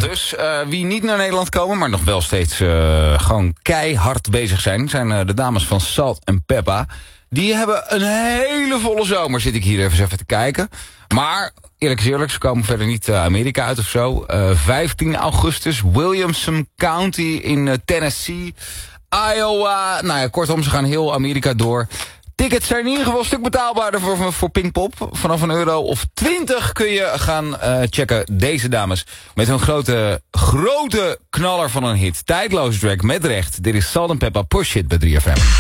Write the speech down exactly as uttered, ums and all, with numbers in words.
dus. Uh, wie niet naar Nederland komen, maar nog wel steeds uh, gewoon keihard bezig zijn... zijn uh, de dames van Salt en Peppa. Die hebben een hele volle zomer, zit ik hier even, even te kijken. Maar, eerlijk is eerlijk, ze komen verder niet uh, Amerika uit of zo. Uh, vijftien augustus, Williamson County in uh, Tennessee, Iowa. Nou ja, kortom, ze gaan heel Amerika door... Tickets zijn in ieder geval een stuk betaalbaarder voor, voor Pinkpop. Vanaf een euro of twintig kun je gaan uh, checken deze dames. Met hun grote, grote knaller van een hit. Tijdloos track met recht. Dit is Salt en Peppa Push It bij drie F M.